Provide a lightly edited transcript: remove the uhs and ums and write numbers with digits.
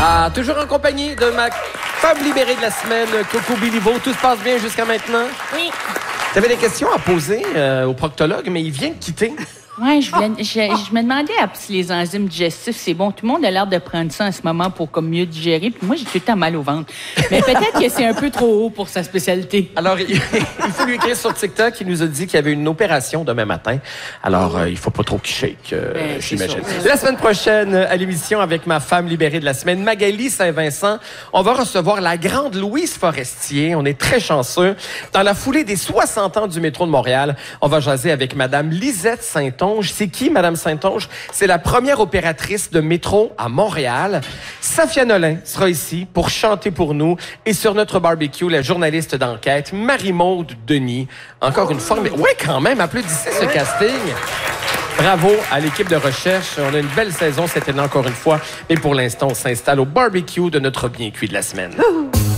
Ah, toujours en compagnie de ma femme libérée de la semaine, Coco Béliveau. Tout se passe bien jusqu'à maintenant? Oui. Tu avais des questions à poser au proctologue, mais il vient de quitter. Oui, je me demandais si les enzymes digestifs, c'est bon. Tout le monde a l'air de prendre ça en ce moment pour comme mieux digérer. Puis moi, j'ai tout le temps mal au ventre. Mais peut-être que c'est un peu trop haut pour sa spécialité. Alors, il faut lui écrire sur TikTok. Il nous a dit qu'il y avait une opération demain matin. Alors, il faut pas trop qu'il shake, j'imagine. La semaine prochaine, à l'émission avec ma femme libérée de la semaine, Magali Saint-Vincent, on va recevoir la grande Louise Forestier. On est très chanceux. Dans la foulée des 60 ans du métro de Montréal, on va jaser avec Madame Lisette Saint-Onge. C'est qui, Madame Saint-Onge? C'est la première opératrice de métro à Montréal. Safia Nolin sera ici pour chanter pour nous. Et sur notre barbecue, la journaliste d'enquête, Marie-Maude Denis. Encore une fois, mais ouais, quand même, applaudissez ce casting. Bravo à l'équipe de recherche. On a une belle saison cette année encore une fois. Mais pour l'instant, on s'installe au barbecue de notre bien cuit de la semaine.